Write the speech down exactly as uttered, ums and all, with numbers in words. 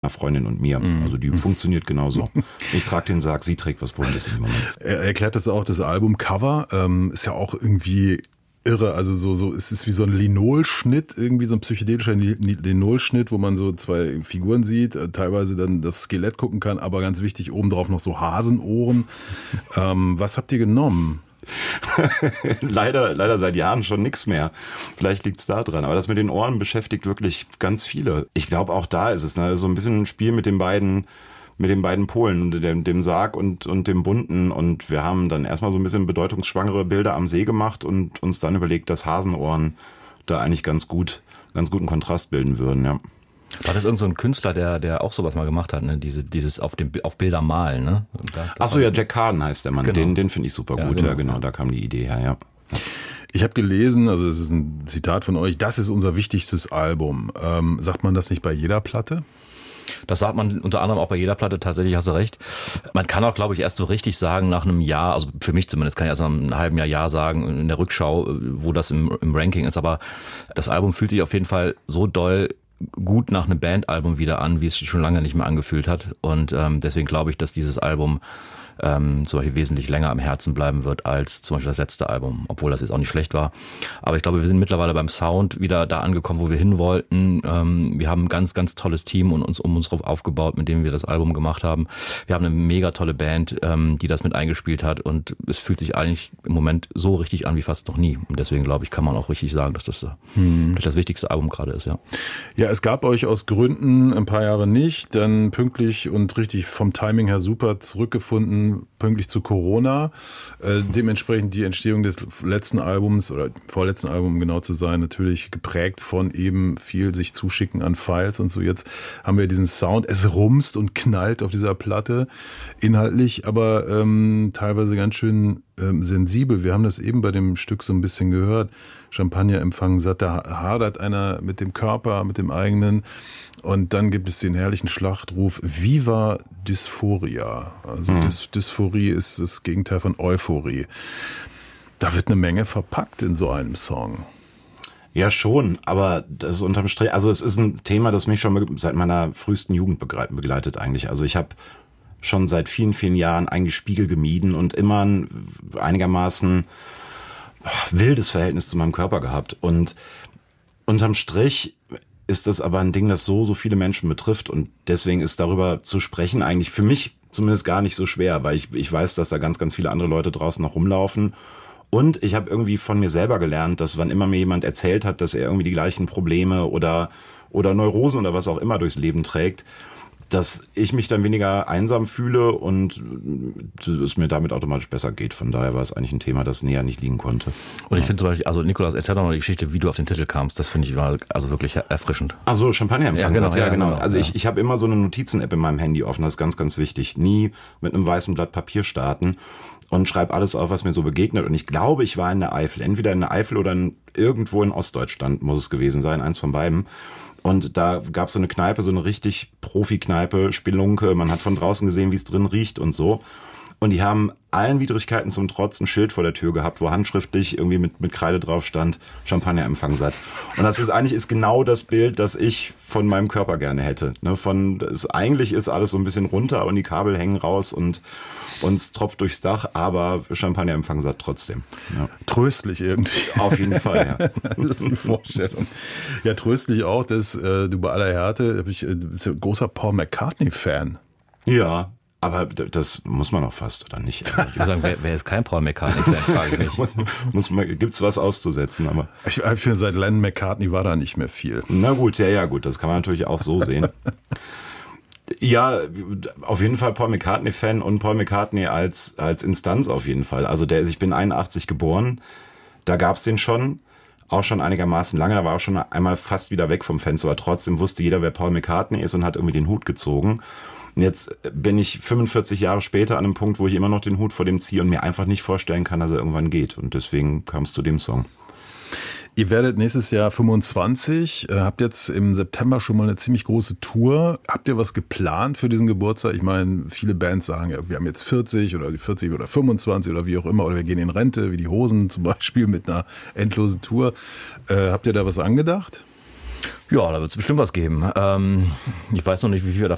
Freundin und mir. Mhm. Also die funktioniert genauso. Ich trage den Sarg, sie trägt was Buntes im Moment. Er erklärt das auch, das Albumcover ähm, ist ja auch irgendwie irre. Also so, so es ist wie so ein Linolschnitt, irgendwie so ein psychedelischer Linolschnitt, wo man so zwei Figuren sieht, teilweise dann das Skelett gucken kann, aber ganz wichtig, obendrauf noch so Hasenohren. ähm, was habt ihr genommen? leider, leider seit Jahren schon nichts mehr. Vielleicht liegt's da dran. Aber das mit den Ohren beschäftigt wirklich ganz viele. Ich glaube, auch da ist es ne, so ein bisschen ein Spiel mit den beiden, mit den beiden Polen, dem, dem Sarg und, und dem Bunten. Und wir haben dann erstmal so ein bisschen bedeutungsschwangere Bilder am See gemacht und uns dann überlegt, dass Hasenohren da eigentlich ganz gut, ganz guten Kontrast bilden würden, ja. War das irgend so ein Künstler, der der auch sowas mal gemacht hat, ne? Diese dieses auf dem auf Bilder malen, ne? Ach so, ja, Jack Carden heißt der Mann. Genau. Den den finde ich super gut. Ja, genau. ja, genau, da kam die Idee her, ja. Ich habe gelesen, also es ist ein Zitat von euch, das ist unser wichtigstes Album. Ähm, sagt man das nicht bei jeder Platte? Das sagt man unter anderem auch bei jeder Platte, tatsächlich hast du recht. Man kann auch, glaube ich, erst so richtig sagen nach einem Jahr, also für mich zumindest kann ich erst nach einem halben Jahr Ja sagen in der Rückschau, wo das im, im Ranking ist. Aber das Album fühlt sich auf jeden Fall so doll gut nach einem Bandalbum wieder an, wie es sich schon lange nicht mehr angefühlt hat. Und ähm, deswegen glaube ich, dass dieses Album ähm, zum Beispiel wesentlich länger am Herzen bleiben wird als zum Beispiel das letzte Album, obwohl das jetzt auch nicht schlecht war. Aber ich glaube, wir sind mittlerweile beim Sound wieder da angekommen, wo wir hin wollten. Ähm, wir haben ein ganz, ganz tolles Team und uns um uns drauf aufgebaut, mit dem wir das Album gemacht haben. Wir haben eine mega tolle Band, ähm, die das mit eingespielt hat und es fühlt sich eigentlich im Moment so richtig an wie fast noch nie. Und deswegen glaube ich, kann man auch richtig sagen, dass das hm. das wichtigste Album gerade ist, ja. Ja, es gab euch aus Gründen ein paar Jahre nicht, dann pünktlich und richtig vom Timing her super zurückgefunden, pünktlich zu Corona. Äh, dementsprechend die Entstehung des letzten Albums oder vorletzten Album, um genau zu sein, natürlich geprägt von eben viel sich zuschicken an Files und so. Jetzt haben wir diesen Sound, es rumst und knallt auf dieser Platte, inhaltlich, aber ähm, teilweise ganz schön ähm, sensibel. Wir haben das eben bei dem Stück so ein bisschen gehört. Champagner empfangen satt, da hadert einer mit dem Körper, mit dem eigenen. Und dann gibt es den herrlichen Schlachtruf Viva Dysphoria. Also mhm. Dys- Dysphorie ist das Gegenteil von Euphorie. Da wird eine Menge verpackt in so einem Song. Ja, schon, aber das ist unterm Strich, also es ist ein Thema, das mich schon seit meiner frühesten Jugend begleitet eigentlich. Also ich habe schon seit vielen, vielen Jahren eigentlich Spiegel gemieden und immer ein einigermaßen wildes Verhältnis zu meinem Körper gehabt. Und unterm Strich ist das aber ein Ding, das so, so viele Menschen betrifft und deswegen ist darüber zu sprechen eigentlich für mich zumindest gar nicht so schwer, weil ich, ich weiß, dass da ganz, ganz viele andere Leute draußen noch rumlaufen und ich habe irgendwie von mir selber gelernt, dass wann immer mir jemand erzählt hat, dass er irgendwie die gleichen Probleme oder, oder Neurosen oder was auch immer durchs Leben trägt, dass ich mich dann weniger einsam fühle und es mir damit automatisch besser geht. Von daher war es eigentlich ein Thema, das näher nicht liegen konnte. Und ich finde zum Beispiel, also Nikolaus, erzähl doch mal die Geschichte, wie du auf den Titel kamst. Das finde ich war also wirklich erfrischend. Ach so, Champagner empfangen. Ja, genau, ja, genau. genau. Also ja. ich, ich habe immer so eine Notizen-App in meinem Handy offen, das ist ganz, ganz wichtig. Nie mit einem weißen Blatt Papier starten und schreibe alles auf, was mir so begegnet. Und ich glaube, ich war in der Eifel. Entweder in der Eifel oder in, irgendwo in Ostdeutschland muss es gewesen sein, eins von beiden. Und da gab es so eine Kneipe, so eine richtig Profi-Kneipe, Spelunke. Man hat von draußen gesehen, wie es drin riecht und so. Und die haben allen Widrigkeiten zum Trotz ein Schild vor der Tür gehabt, wo handschriftlich irgendwie mit, mit Kreide drauf stand, Champagnerempfang satt. Und das ist eigentlich ist genau das Bild, das ich von meinem Körper gerne hätte. Ne, von, es, eigentlich ist alles so ein bisschen runter und die Kabel hängen raus und uns tropft durchs Dach, aber Champagnerempfang satt trotzdem. Ja. Tröstlich irgendwie. Auf jeden Fall, ja. Das ist die Vorstellung. Ja, tröstlich auch, dass äh, du bei aller Härte, ich äh, bist ja ein großer Paul McCartney-Fan. Ja, aber das muss man auch fast, oder nicht? Ich würde sagen, wer, wer ist kein Paul McCartney-Fan? Frage ich nicht. muss, muss man, gibt's was auszusetzen, aber. Ich, ich finde, seit Lennon McCartney war da nicht mehr viel. Na gut, ja, ja, gut, das kann man natürlich auch so sehen. Ja, auf jeden Fall Paul McCartney-Fan und Paul McCartney als als Instanz auf jeden Fall. Also der ist, ich bin einundachtzig geboren, da gab's den schon, auch schon einigermaßen lange, da war auch schon einmal fast wieder weg vom Fenster, aber trotzdem wusste jeder, wer Paul McCartney ist und hat irgendwie den Hut gezogen. Und jetzt bin ich fünfundvierzig Jahre später an einem Punkt, wo ich immer noch den Hut vor dem ziehe und mir einfach nicht vorstellen kann, dass er irgendwann geht. Und deswegen kam es zu dem Song. Ihr werdet nächstes Jahr fünfundzwanzig, äh, habt jetzt im September schon mal eine ziemlich große Tour. Habt ihr was geplant für diesen Geburtstag? Ich meine, viele Bands sagen, ja, wir haben jetzt vierzig oder vierzig oder fünfundzwanzig oder wie auch immer, oder wir gehen in Rente, wie die Hosen zum Beispiel mit einer endlosen Tour. Äh, habt ihr da was angedacht? Ja, da wird es bestimmt was geben. Ähm, ich weiß noch nicht, wie viel wir da